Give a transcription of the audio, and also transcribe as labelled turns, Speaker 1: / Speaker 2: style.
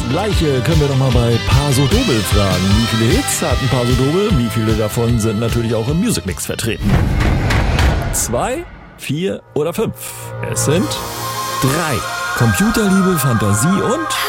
Speaker 1: Gleiche können wir doch mal bei Paso Dobel fragen. Wie viele Hits hat ein Paso Dobel? Wie viele davon sind natürlich auch im Music Mix vertreten? 2, 4 oder 5? Es sind 3. Computerliebe, Fantasie und